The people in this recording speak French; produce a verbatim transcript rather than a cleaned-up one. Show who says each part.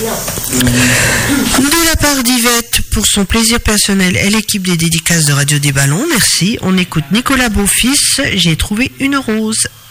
Speaker 1: De la part d'Yvette, pour son plaisir personnel et l'équipe des dédicaces de Radio des Ballons, merci. On écoute Nicolas Beaufils, j'ai trouvé une rose.